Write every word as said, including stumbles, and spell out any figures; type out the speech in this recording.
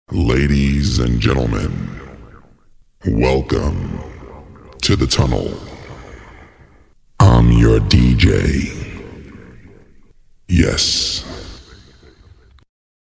Ladies and gentlemen, welcome to the tunnel. I'm your D J. Yes.